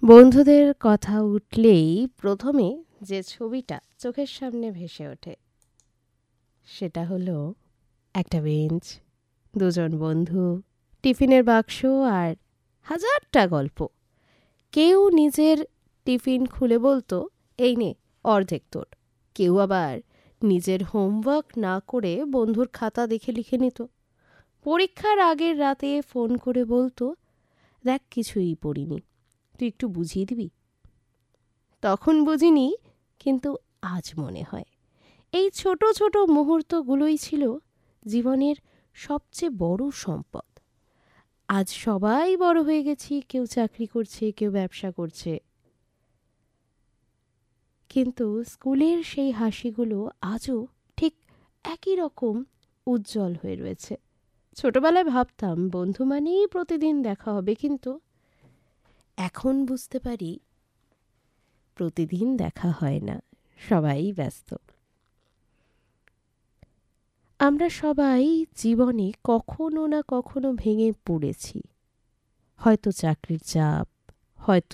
বন্ধুদের কথা উঠলেই প্রথমে যে ছবিটা চোখের সামনে ভেসে ওঠে সেটা হলো একটা বেঞ্চ, দুজন বন্ধু, টিফিনের বাক্স আর হাজারটা গল্প। কেউ নিজের টিফিন খুলে বলতো, এই নে অর্ধেক তোর। কেউ আবার নিজের হোমওয়ার্ক না করে বন্ধুর খাতা দেখে লিখে নিত। পরীক্ষার আগের রাতে ফোন করে বলতো, দেখ কিছুই পড়িনি, তুই একটু বুঝিয়ে দিবি। তখন বুঝিনি, কিন্তু আজ মনে হয় এই ছোট ছোট মুহূর্তগুলোই ছিল জীবনের সবচেয়ে বড় সম্পদ। আজ সবাই বড় হয়ে গেছি, কেউ চাকরি করছে, কেউ ব্যবসা করছে, কিন্তু স্কুলের সেই হাসিগুলো আজও ঠিক একই রকম উজ্জ্বল হয়ে রয়েছে। ছোটবেলায় ভাবতাম বন্ধু মানেই প্রতিদিন দেখা হবে, কিন্তু এখন বুঝতে পারি প্রতিদিন দেখা হয় না, সবাই ব্যস্ত। আমরা সবাই জীবনে কখনো না কখনো ভেঙে পড়েছি, হয়তো চাকরির চাপ, হয়তো